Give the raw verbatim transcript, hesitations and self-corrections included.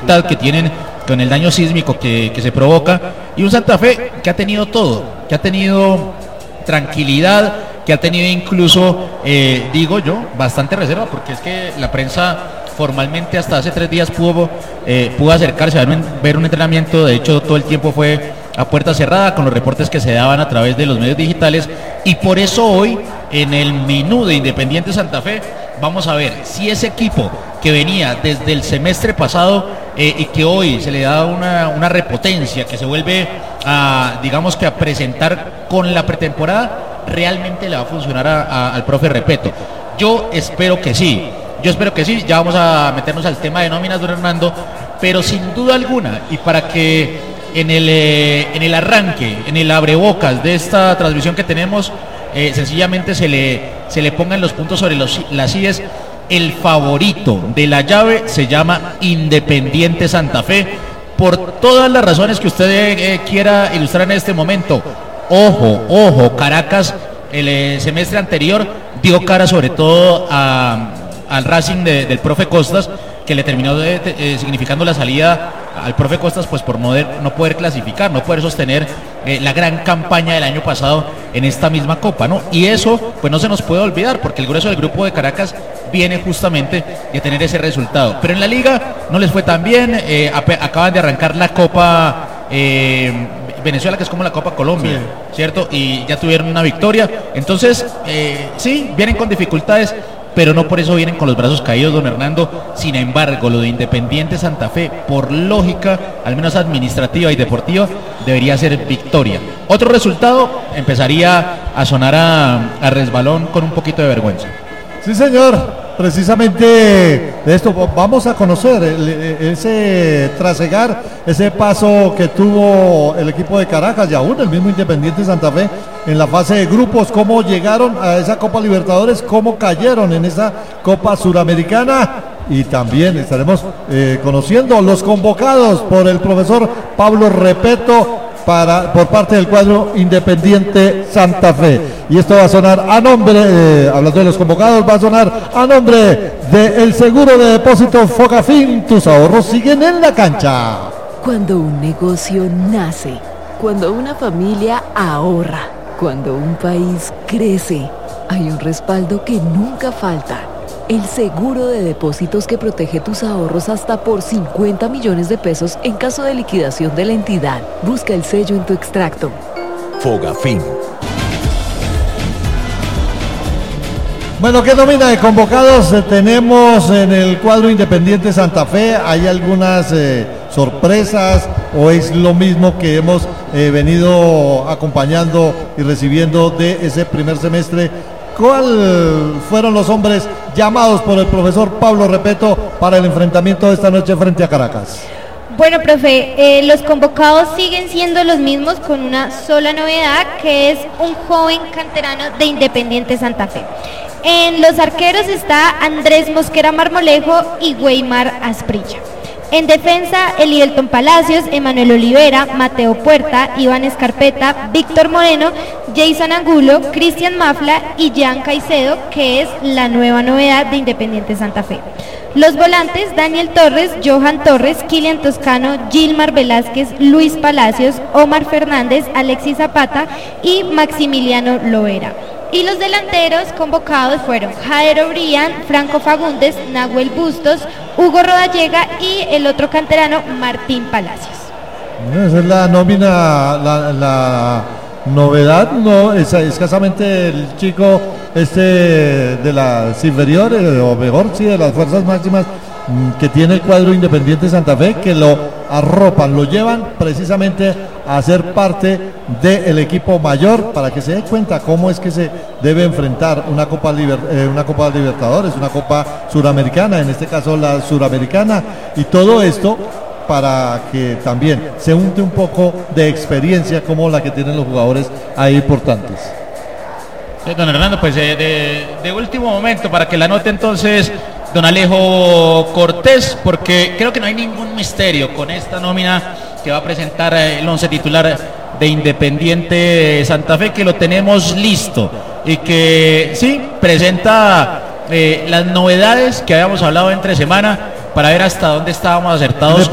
dificultad que tienen con el daño sísmico que, que se provoca, y un Santa Fe que ha tenido todo, que ha tenido tranquilidad, que ha tenido incluso, eh, digo yo, bastante reserva, porque es que la prensa formalmente hasta hace tres días pudo, eh, pudo acercarse a ver un, ver un entrenamiento. De hecho todo el tiempo fue a puerta cerrada con los reportes que se daban a través de los medios digitales, y por eso hoy en el menú de Independiente Santa Fe vamos a ver si ese equipo que venía desde el semestre pasado eh, y que hoy se le da una, una repotencia, que se vuelve a, digamos que a presentar con la pretemporada, realmente le va a funcionar a, a, al profe Repeto. Yo espero que sí, yo espero que sí. Ya vamos a meternos al tema de nóminas, don Hernando, pero sin duda alguna, y para que en el, eh, en el arranque, en el abrebocas de esta transmisión que tenemos, eh, sencillamente se le, se le pongan los puntos sobre los, las íes, el favorito de la llave se llama Independiente Santa Fe, por todas las razones que usted eh, quiera ilustrar en este momento. Ojo, ojo, Caracas el eh, semestre anterior dio cara sobre todo a, al Racing de, del profe Costas, que le terminó de, de, eh, significando la salida al profe Costas, pues por no, de, no poder clasificar, no poder sostener eh, la gran campaña del año pasado en esta misma Copa, ¿no? Y eso pues no se nos puede olvidar, porque el grueso del grupo de Caracas viene justamente de tener ese resultado. Pero en la liga no les fue tan bien, eh, acaban de arrancar la Copa eh, Venezuela, que es como la Copa Colombia, sí, ¿cierto? Y ya tuvieron una victoria. Entonces, eh, sí, vienen con dificultades, pero no por eso vienen con los brazos caídos, don Hernando. Sin embargo, lo de Independiente Santa Fe, por lógica, al menos administrativa y deportiva, debería ser victoria. Otro resultado empezaría a sonar a, a resbalón con un poquito de vergüenza. Sí, señor. Precisamente de esto vamos a conocer el, ese trasegar, ese paso que tuvo el equipo de Caracas y aún el mismo Independiente Santa Fe en la fase de grupos, cómo llegaron a esa Copa Libertadores, cómo cayeron en esa Copa Suramericana, y también estaremos eh, conociendo los convocados por el profesor Pablo Repeto para, por parte del cuadro Independiente Santa Fe. Y esto va a sonar a nombre, eh, hablando de los convocados, va a sonar a nombre del seguro de depósito Fogafín. Tus ahorros siguen en la cancha. Cuando un negocio nace, cuando una familia ahorra, cuando un país crece, hay un respaldo que nunca falta. El seguro de depósitos que protege tus ahorros hasta por cincuenta millones de pesos en caso de liquidación de la entidad. Busca el sello en tu extracto. Fogafín. Bueno, ¿qué nómina de convocados eh, tenemos en el cuadro Independiente Santa Fe? ¿Hay algunas eh, sorpresas o es lo mismo que hemos eh, venido acompañando y recibiendo de ese primer semestre? ¿Cuál fueron los hombres llamados por el profesor Pablo Repeto para el enfrentamiento de esta noche frente a Caracas? Bueno, profe, eh, los convocados siguen siendo los mismos, con una sola novedad, que es un joven canterano de Independiente Santa Fe. En los arqueros está Andrés Mosquera Marmolejo y Weimar Asprilla. En defensa, Elielton Palacios, Emanuel Olivera, Mateo Puerta, Iván Escarpeta, Víctor Moreno, Jason Angulo, Cristian Mafla y Jean Caicedo, que es la nueva novedad de Independiente Santa Fe. Los volantes, Daniel Torres, Johan Torres, Kilian Toscano, Gilmar Velázquez, Luis Palacios, Omar Fernández, Alexis Zapata y Maximiliano Loera. Y los delanteros convocados fueron Jairo Brian, Franco Fagundes, Nahuel Bustos, Hugo Rodallega y el otro canterano, Martín Palacios. Esa es la nómina, la, la novedad, no, es escasamente el chico este de las inferiores, o mejor, sí, de las fuerzas máximas que tiene el cuadro Independiente Santa Fe, que lo arropan, lo llevan precisamente a ser parte del equipo mayor, para que se dé cuenta cómo es que se debe enfrentar una Copa, Liber, eh, una Copa Libertadores, una Copa Suramericana, en este caso la Suramericana, y todo esto para que también se unte un poco de experiencia como la que tienen los jugadores ahí importantes. Don Hernando, pues eh, de, de último momento, para que la note entonces don Alejo Cortés, porque creo que no hay ningún misterio con esta nómina que va a presentar el once titular de Independiente Santa Fe, que lo tenemos listo y que sí presenta eh, las novedades que habíamos hablado entre semana, para ver hasta dónde estábamos acertados